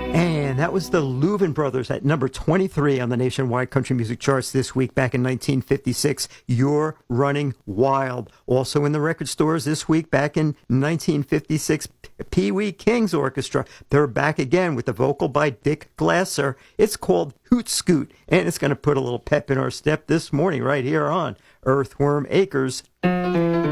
And that was the Louvin Brothers at number 23 on the nationwide country music charts this week. Back in 1956, You're Running Wild. Also in the record stores this week, back in 1956, Pee Wee King's Orchestra. They're back again with the vocal by Dick Glasser. It's called Hoot Scoot, and it's going to put a little pep in our step this morning right here on Earthworm Acres.